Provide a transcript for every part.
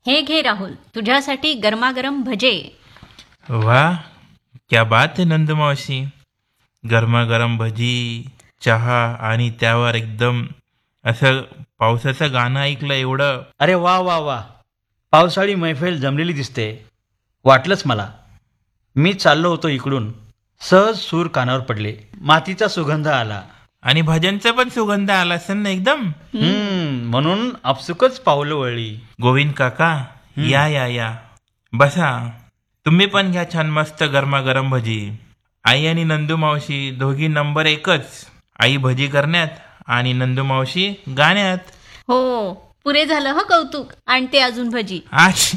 हे घे राहुल, तुझ्यासाठी गरमागरम भजे. वाह, क्या बात है नंदमावशी. गरमागरम भजी, चहा आणि त्यावर एकदम असं पावसाचं गाणं ऐकलं एवढं. अरे वा वा वा, पावसाळी मैफिल जमलेली दिसते. वाटलंच मला. मी चाललो होतो इकडून, सहज सूर कानावर पडले, मातीचा सुगंध आला. आणि भजनचा पण सुगंध आला असेल ना एकदम. म्हणून आपसुकच पावलं वळली. गोविंद काका, या या या, बसा. तुम्ही पण घ्या छान मस्त गरमागरम भजी. आई आणि नंदू मावशी दोघी नंबर एकच. आई भजी करण्यात आणि नंदू मावशी गाण्यात. हो, पुरे झालं ह कौतुक. आणि ते अजून भजी. आछ,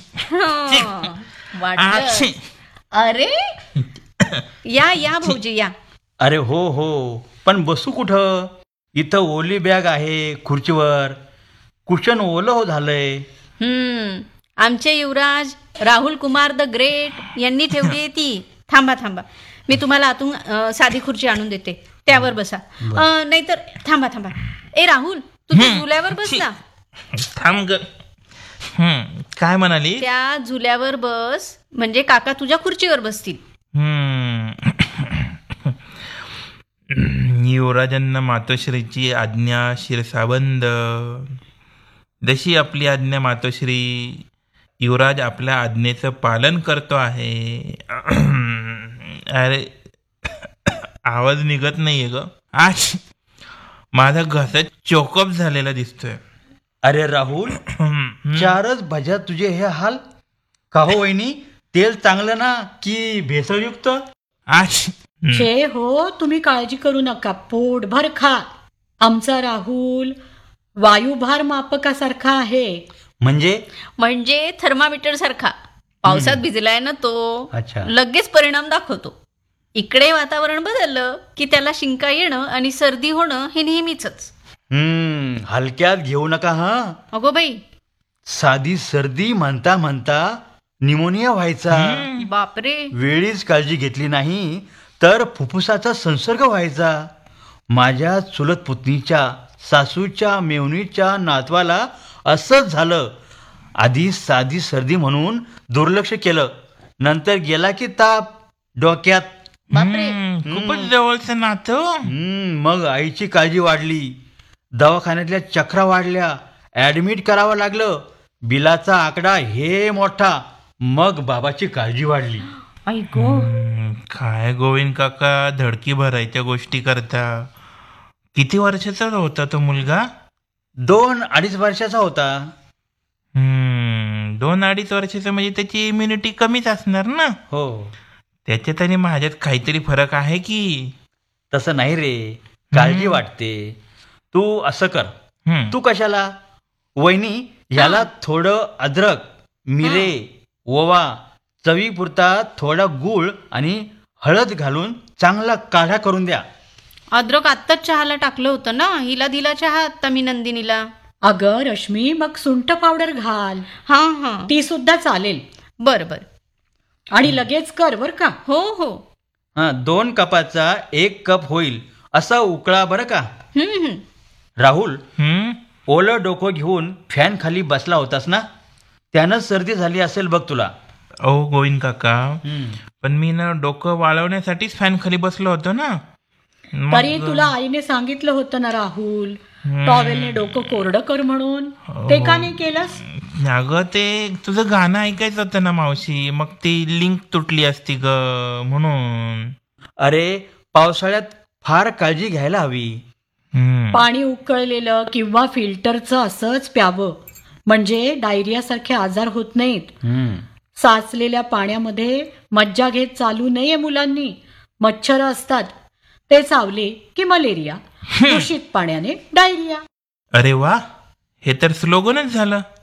वाटलं. अरे या या भाऊजी या. अरे हो हो, पण बसू कुठं? इथं ओली बॅग आहे खुर्चीवर. कुशन ओलं हो झालंय. आमचे युवराज राहुल कुमार द ग्रेट यांनी ठेवली ती. थांबा थांबा, मी तुम्हाला आतून साधी खुर्ची आणून देते, त्यावर बसा. नाहीतर थांबा थांबा, ए राहुल, तू झुल्यावर बस ना. थांब ग. काय म्हणाली? त्या झुल्यावर बस, म्हणजे काका तुझ्या खुर्चीवर बसतील. युवराजांना मातोश्रीची आज्ञा शिरसाबंद. जशी आपली आज्ञा मातोश्री, युवराज आपल्या आज्ञेचं पालन करतो आहे. अरे आवाज निघत नाहीये ग. आज माझा घसा चोकअप झालेला दिसतोय. अरे राहुल, चारच भज्यात तुझे हे हाल का हो वहिनी? तेल चांगलं ना की भेसळयुक्त? आज शे हो, तुम्ही काळजी करू नका, पोटभर खा. आमचा राहुल वायुभार मापकासारखा आहे. म्हणजे थर्मामीटर सारखा. पावसात भिजलाय ना तो, अच्छा. लगेच परिणाम दाखवतो. इकडे वातावरण बदललं की त्याला शिंका येणं आणि सर्दी होणं हे नेहमीच. हलक्यात घेऊ नका हा. अगो बाई, साधी सर्दी म्हणता म्हणता निमोनिया व्हायचा. बापरे. वेळीच काळजी घेतली नाही तर फुफ्फुसाचा संसर्ग व्हायचा. माझ्या चुलत पुतणीच्या सासूच्या मेवणीच्या नातवाला असंच झालं. आधी साधी सर्दी म्हणून दुर्लक्ष केलं, नंतर गेला की ताप डोक्यात. बापरे. खूपच जवळचं नातं. मग आईची काळजी वाढली, दवाखान्यातल्या चक्रा वाढल्या, ऍडमिट करावं लागलं. बिलाचा आकडा हे मोठा. मग बाबाची काळजी वाढली. ऐको, काय गोविंद काका धडकी भरायच्या गोष्टी करता. किती वर्षाचा होता तो मुलगा? 2-2.5 वर्षाचा होता. 2-2.5 वर्षाचा म्हणजे त्याची इम्युनिटी कमीच असणार ना. हो. त्याच्यात आणि माझ्यात काहीतरी फरक आहे की. तसं नाही रे, काळजी वाटते. तू असं कर, तू कशाला वहिनी, ह्याला थोडं अद्रक, मिरे, ओवा, चवीपुरता थोडा गूळ आणि हळद घालून चांगला काढा करून द्या. अद्रक आत्ताच चहाला टाकलं होतं ना, हिला दिला चहा आत्ता मी नंदिनीला. अगं रश्मी, मग सुंठ पावडर घाल. हा, ती सुद्धा चालेल. बर. आणि लगेच कर बर का. हो हो. 2 कपाचा 1 कप होईल असा उकळा बरं का. राहुल, ओलं डोकं घेऊन फॅन खाली बसला होतास ना, त्यानं सर्दी झाली असेल बघ तुला. ओ गोविंद काका, पण मी ना डोकं वाळवण्यासाठीच फॅन खाली बसलो होतो ना. तरी तुला आईने सांगितलं होतं ना राहुल, टॉवेलने डोकं कोरडं कर म्हणून. ते का नाही केलंस? अगं ते तुझं गाणं ऐकायचं होतं ना मावशी, मग ती लिंक तुटली असती ग म्हणून. अरे पावसाळ्यात फार काळजी घ्यायला हवी. पाणी उकळलेलं किंवा फिल्टरचं असंच प्यावं, म्हणजे डायरिया सारखे आजार होत नाहीत. साचलेल्या पाण्यामध्ये मज्जा घेत चालू नये मुलांनी. मच्छर असतात, ते चावले की मलेरिया. दूषित पाण्याने डायरिया. अरे वा, हे तर स्लोगनच झालं.